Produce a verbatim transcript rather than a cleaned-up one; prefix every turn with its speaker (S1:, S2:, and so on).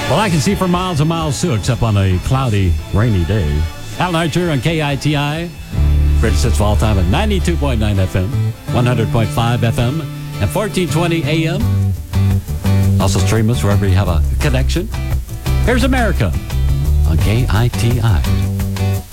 S1: Well, I can see for miles and miles too, except on a cloudy, rainy day. Al Archer on K I T I. Greatest hits of all time at ninety-two point nine F M, one hundred point five F M, and fourteen twenty A M. Also stream us wherever you have a connection. Here's America on K I T I.